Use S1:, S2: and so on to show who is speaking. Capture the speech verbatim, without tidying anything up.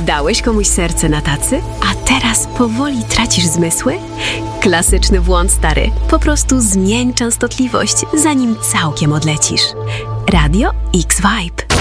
S1: Dałeś komuś serce na tacy, a teraz powoli tracisz zmysły? Klasyczny błąd, stary. Po prostu zmień częstotliwość, zanim całkiem odlecisz. Radio X-Vibe.